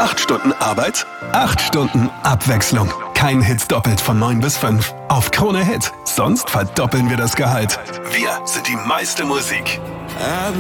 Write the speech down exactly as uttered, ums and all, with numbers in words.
acht Stunden Arbeit, acht Stunden Abwechslung. Kein Hits doppelt von neun bis fünf. Auf Krone Hit. Sonst verdoppeln wir das Gehalt. Wir sind die meiste Musik.